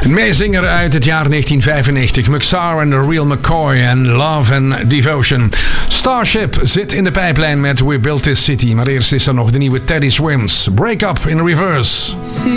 Een meezinger uit het jaar 1995. McSar en The Real McCoy en Love and Devotion. Starship zit in de pijplijn met We Built This City. Maar eerst is er nog de nieuwe Teddy Swims. Break Up in Reverse.